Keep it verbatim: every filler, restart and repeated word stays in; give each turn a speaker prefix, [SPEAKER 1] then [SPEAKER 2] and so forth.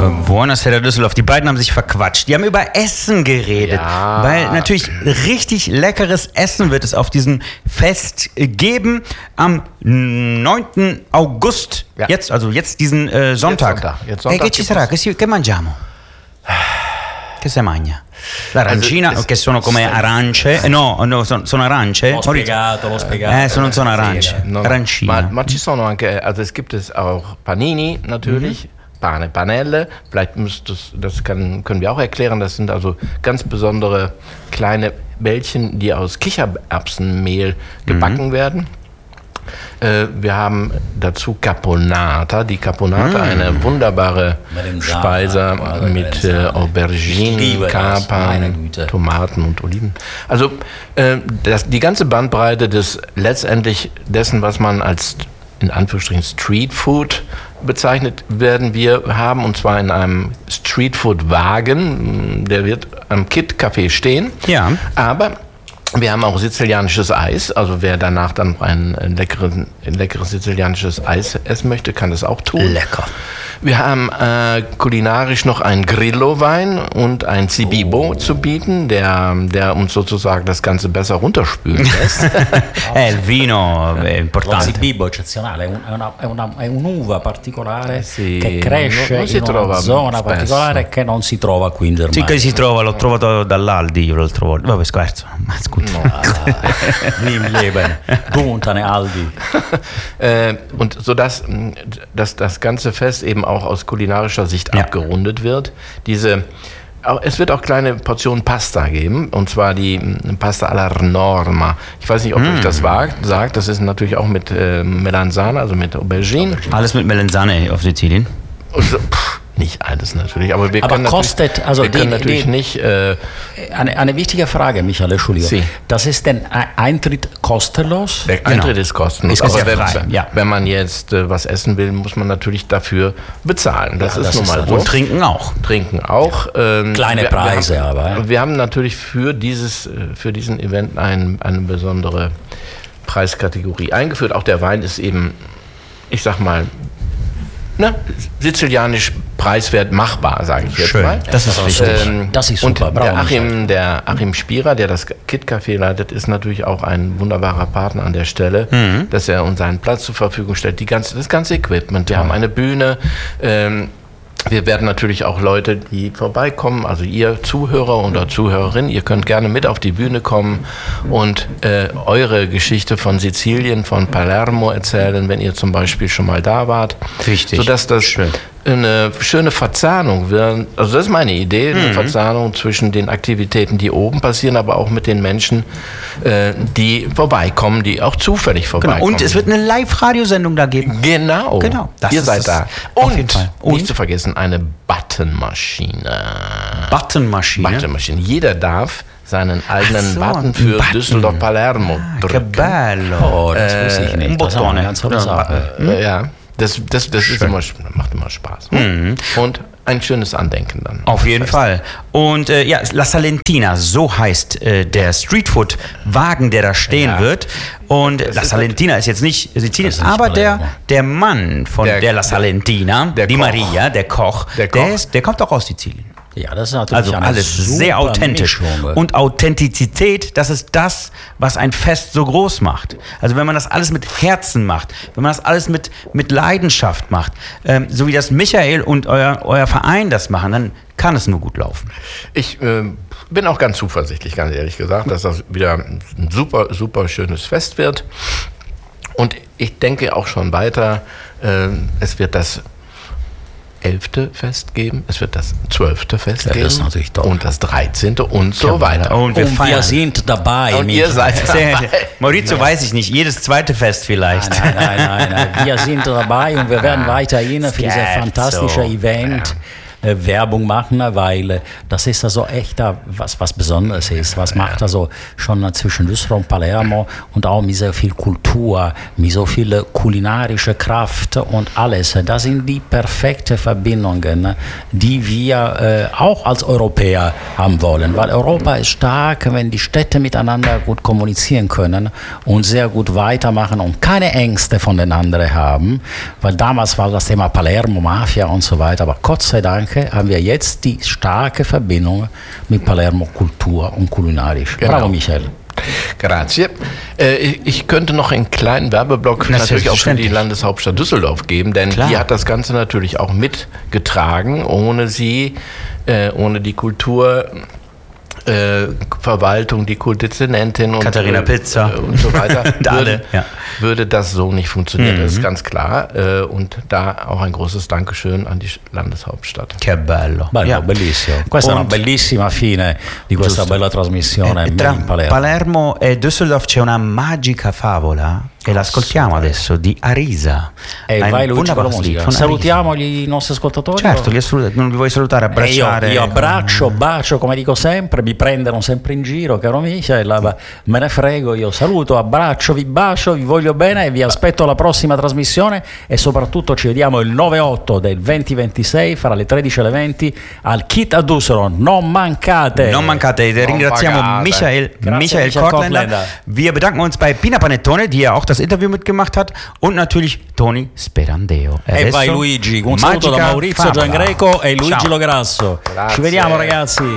[SPEAKER 1] Buonasera Düsseldorf. Die beiden haben sich verquatscht. Die haben über Essen geredet.
[SPEAKER 2] Ja.
[SPEAKER 1] Weil natürlich richtig leckeres Essen wird es auf diesem Fest geben. Am neunten August.
[SPEAKER 2] Ja.
[SPEAKER 1] Jetzt, also jetzt diesen äh, Sonntag.
[SPEAKER 2] Jetzt Sonntag. Jetzt Sonntag
[SPEAKER 1] E che ci sarà? Che, si, che mangiamo? Che si mangia? L'arancina,
[SPEAKER 2] Also,
[SPEAKER 1] che sono come arance. Eh, no, no sono, sono arance.
[SPEAKER 3] L'ho spiegato, l'ho spiegato.
[SPEAKER 1] Eh, sono, non sono arance.
[SPEAKER 2] No,
[SPEAKER 1] Arancina.
[SPEAKER 2] Ma, ma ci sono anche, also es gibt es auch Panini natürlich, mhm. Pane, Panelle, vielleicht müsst das, das kann, können wir auch erklären, das sind also ganz besondere kleine Bällchen, die aus Kichererbsenmehl gebacken mhm. werden. Äh, wir haben dazu Caponata, die Caponata, mm. eine wunderbare Speise mit äh, Auberginen, Kapern, Tomaten und Oliven. Also äh, das, die ganze Bandbreite des letztendlich dessen, was man als in Anführungsstrichen Street Food bezeichnet, werden wir haben, und zwar in einem Street Food Wagen, der wird am Kit Café stehen.
[SPEAKER 1] Ja.
[SPEAKER 2] Aber wir haben auch sizilianisches Eis, also wer danach dann ein, ein, leckeres, ein leckeres sizilianisches Eis essen möchte, kann das auch tun.
[SPEAKER 1] Lecker.
[SPEAKER 2] Wir haben äh, kulinarisch noch einen Grillo-Wein und ein Cibibo oh. zu bieten, der, der uns sozusagen das Ganze besser runterspülen lässt.
[SPEAKER 1] È il vino è importante.
[SPEAKER 3] Lo Cibibo eccezionale, è, una, è, una, è un'uva particolare
[SPEAKER 2] sì,
[SPEAKER 3] che cresce
[SPEAKER 2] non, non
[SPEAKER 3] in una zona
[SPEAKER 2] spesso.
[SPEAKER 3] particolare che non si trova qui in Germania.
[SPEAKER 1] Sì, che si trova, l'ho trovato dall'Aldi io l'altra volta. Vabbè, scherzo. Ma scusa.
[SPEAKER 3] No, nie im Leben. Du und deine Aldi.
[SPEAKER 2] äh, und sodass dass das ganze Fest eben auch aus kulinarischer Sicht ja. abgerundet wird. Diese, es wird auch kleine Portionen Pasta geben, und zwar die Pasta alla Norma. Ich weiß nicht, ob mm. euch das sagt. Das ist natürlich auch mit äh, Melanzane, also mit Aubergine.
[SPEAKER 1] Alles mit Melanzane auf Sizilien?
[SPEAKER 2] Also, pff, nicht alles natürlich, aber wir
[SPEAKER 3] aber
[SPEAKER 2] können
[SPEAKER 3] kostet,
[SPEAKER 2] natürlich,
[SPEAKER 3] also
[SPEAKER 2] wir können
[SPEAKER 3] die,
[SPEAKER 2] natürlich
[SPEAKER 3] die,
[SPEAKER 2] nicht... Äh,
[SPEAKER 3] eine, eine wichtige Frage, Michael, Entschuldigung.
[SPEAKER 2] Sie.
[SPEAKER 3] Das ist denn Eintritt kostenlos?
[SPEAKER 2] Der Eintritt genau. ist kostenlos,
[SPEAKER 1] ist
[SPEAKER 2] aber wenn,
[SPEAKER 1] frei. Ja.
[SPEAKER 2] wenn man jetzt äh, was essen will, muss man natürlich dafür bezahlen. Das
[SPEAKER 3] ja,
[SPEAKER 2] ist
[SPEAKER 3] das
[SPEAKER 2] nun
[SPEAKER 3] ist
[SPEAKER 2] mal so.
[SPEAKER 1] Und trinken auch.
[SPEAKER 2] Trinken auch. Ähm,
[SPEAKER 3] Kleine
[SPEAKER 2] wir,
[SPEAKER 3] Preise
[SPEAKER 2] wir haben,
[SPEAKER 3] aber. Ja.
[SPEAKER 2] Wir haben natürlich für, dieses, für diesen Event ein, eine besondere Preiskategorie eingeführt. Auch der Wein ist eben, ich sag mal, ne, sizilianisch preiswert machbar, sage ich jetzt
[SPEAKER 1] Schön.
[SPEAKER 2] mal.
[SPEAKER 1] Das ist wichtig.
[SPEAKER 3] Ähm, das ist super.
[SPEAKER 2] Und der Achim, der Achim Spierer, der das Kit Café leitet, ist natürlich auch ein wunderbarer Partner an der Stelle, mhm. dass er uns seinen Platz zur Verfügung stellt, die ganze, das ganze Equipment. Wir ja. haben eine Bühne. Ähm, Wir werden natürlich auch Leute, die vorbeikommen, also ihr Zuhörer oder Zuhörerin, ihr könnt gerne mit auf die Bühne kommen und äh, eure Geschichte von Sizilien, von Palermo erzählen, wenn ihr zum Beispiel schon mal da wart.
[SPEAKER 1] Richtig.
[SPEAKER 2] Sodass das Schön. eine schöne Verzahnung wird. Also das ist meine Idee, eine mhm. Verzahnung zwischen den Aktivitäten, die oben passieren, aber auch mit den Menschen, äh, die vorbeikommen, die auch zufällig vorbeikommen.
[SPEAKER 1] Genau. Und es wird eine Live-Radiosendung da geben.
[SPEAKER 2] Genau.
[SPEAKER 1] genau.
[SPEAKER 2] Das ihr seid da.
[SPEAKER 1] Auf jeden Fall.
[SPEAKER 2] Und nicht zu vergessen, eine Buttonmaschine.
[SPEAKER 1] Buttonmaschine?
[SPEAKER 2] Buttonmaschine. Jeder darf seinen eigenen
[SPEAKER 1] so,
[SPEAKER 2] Button für
[SPEAKER 1] Button.
[SPEAKER 2] Düsseldorf-Palermo
[SPEAKER 1] ah,
[SPEAKER 2] drücken.
[SPEAKER 1] Che bello.
[SPEAKER 3] Oh, das äh, wusste ich nicht.
[SPEAKER 1] Ein
[SPEAKER 3] Das ist auch eine
[SPEAKER 1] Bottone.
[SPEAKER 3] ganz tolle Sache.
[SPEAKER 2] Hm? Ja, das, das, das ist immer, macht immer Spaß. Mhm. Und ein schönes Andenken dann.
[SPEAKER 1] Auf jeden Fall. Und äh, ja, La Salentina, so heißt äh, der Streetfood-Wagen, der da stehen ja. wird. Und das La Salentina ist jetzt nicht Sizilien, aber der, der Mann von der, der La Salentina, der die Koch. Maria, der Koch, der, Koch. Der, ist, der kommt auch aus Sizilien.
[SPEAKER 3] Ja, das ist natürlich
[SPEAKER 1] also
[SPEAKER 3] eine
[SPEAKER 1] alles sehr authentisch.
[SPEAKER 3] Mischung.
[SPEAKER 1] Und Authentizität, das ist das, was ein Fest so groß macht. Also wenn man das alles mit Herzen macht, wenn man das alles mit, mit Leidenschaft macht, ähm, so wie das Michael und euer, euer Verein das machen, dann kann es nur gut laufen.
[SPEAKER 2] Ich äh, bin auch ganz zuversichtlich, ganz ehrlich gesagt, dass das wieder ein super, super schönes Fest wird. Und ich denke auch schon weiter, äh, es wird das elfte Fest geben, es wird das zwölfte Fest
[SPEAKER 3] ja,
[SPEAKER 2] geben
[SPEAKER 3] das ist natürlich toll.
[SPEAKER 2] Und das dreizehnte und so
[SPEAKER 1] ja,
[SPEAKER 2] weiter.
[SPEAKER 1] Und wir,
[SPEAKER 3] und wir sind dabei.
[SPEAKER 2] Und ihr seid dabei.
[SPEAKER 1] Maurizio ja. weiß ich nicht, jedes zweite Fest vielleicht.
[SPEAKER 3] Nein, nein, nein, nein, nein. Wir sind dabei und wir werden weiterhin für dieses fantastische Event
[SPEAKER 2] ja.
[SPEAKER 3] äh, Werbung machen, weil das ist also echt was, was Besonderes ist. Was macht also schon zwischen Düsseldorf und Palermo und auch mit so viel Kultur, mit so viel kulinarische Kraft und alles. Das sind die perfekten Verbindungen, die wir äh, auch als Europäer haben wollen. Weil Europa ist stark, wenn die Städte miteinander gut kommunizieren können und sehr gut weitermachen und keine Ängste von den anderen haben. Weil damals war das Thema Palermo, Mafia und so weiter. Aber Gott sei Dank Danke, haben wir jetzt die starke Verbindung mit Palermo Kultur und kulinarisch. Genau. Bravo, Michael.
[SPEAKER 2] Grazie. Äh, ich könnte noch einen kleinen Werbeblock
[SPEAKER 1] das
[SPEAKER 2] natürlich auch für die Landeshauptstadt Düsseldorf geben, denn Klar. die hat das Ganze natürlich auch mitgetragen. Ohne sie, äh, ohne die Kultur, äh, Verwaltung, die Kultdezernentin und
[SPEAKER 1] Katharina Pizza
[SPEAKER 2] äh, und so weiter,
[SPEAKER 1] und alle,
[SPEAKER 2] würde,
[SPEAKER 1] ja.
[SPEAKER 2] würde das so nicht funktionieren.
[SPEAKER 1] Mhm.
[SPEAKER 2] Das ist ganz klar. Äh, und da auch ein großes Dankeschön an die Landeshauptstadt.
[SPEAKER 1] Che bello.
[SPEAKER 3] Bello,
[SPEAKER 1] ja.
[SPEAKER 3] bellissimo. Questa
[SPEAKER 1] Und
[SPEAKER 3] è una bellissima fine di questa
[SPEAKER 1] giusto.
[SPEAKER 3] bella trasmissione
[SPEAKER 1] E tra
[SPEAKER 3] in Palermo.
[SPEAKER 1] Palermo e Düsseldorf c'è una magica favola e l'ascoltiamo adesso di Arisa.
[SPEAKER 3] E
[SPEAKER 1] Ein
[SPEAKER 3] vai Luigi con la
[SPEAKER 1] wunderbares Lied
[SPEAKER 3] musica.
[SPEAKER 1] von
[SPEAKER 3] Salutiamo i nostri ascoltatori.
[SPEAKER 1] Certo, li saluto, non li vuoi salutare, abbracciare?
[SPEAKER 3] E io, io abbraccio, bacio, come dico sempre, mi prendono sempre in giro, caro Michel, me ne frego, io saluto, abbraccio, vi bacio, vi voglio bene e vi aspetto alla prossima trasmissione e soprattutto ci vediamo il nove otto del venti ventisei fra le tredici e le venti al Kit a Düsseldorf, non mancate!
[SPEAKER 1] Non mancate,
[SPEAKER 2] Non
[SPEAKER 1] ringraziamo
[SPEAKER 2] pagate.
[SPEAKER 1] Michael,
[SPEAKER 3] Grazie,
[SPEAKER 1] Michael,
[SPEAKER 3] Michael
[SPEAKER 1] Kortländer.
[SPEAKER 3] Kortländer.
[SPEAKER 1] Wir bedanken uns bei Pina Panettone, die ja auch das Interview mitgemacht hat, und natürlich Tony Sperandeo.
[SPEAKER 3] E
[SPEAKER 1] Adesso,
[SPEAKER 3] vai Luigi, un saluto da
[SPEAKER 1] magica
[SPEAKER 3] Maurizio
[SPEAKER 1] favola.
[SPEAKER 3] Giangreco e Luigi
[SPEAKER 1] Ciao.
[SPEAKER 3] Lograsso.
[SPEAKER 2] Grazie.
[SPEAKER 3] Ci vediamo ragazzi!